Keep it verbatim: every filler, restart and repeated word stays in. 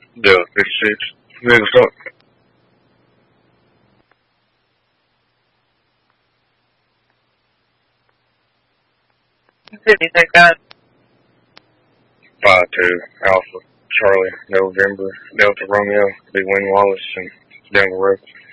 Yeah, fifty-six. Yeah, what's up? fifty-six guys. five two, Alpha, Charlie, November, Delta Romeo, Big Wing Wallace, and down the road.